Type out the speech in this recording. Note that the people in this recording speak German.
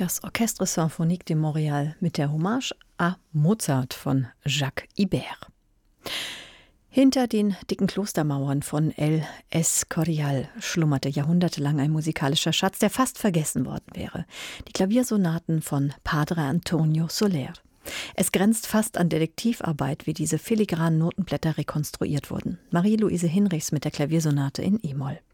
Das Orchestre Symphonique de Montréal mit der Hommage à Mozart von Jacques Ibert. Hinter den dicken Klostermauern von El Escorial schlummerte jahrhundertelang ein musikalischer Schatz, der fast vergessen worden wäre. Die Klaviersonaten von Padre Antonio Soler. Es grenzt fast an Detektivarbeit, wie diese filigranen Notenblätter rekonstruiert wurden. Marie-Louise Hinrichs mit der Klaviersonate in E-Moll.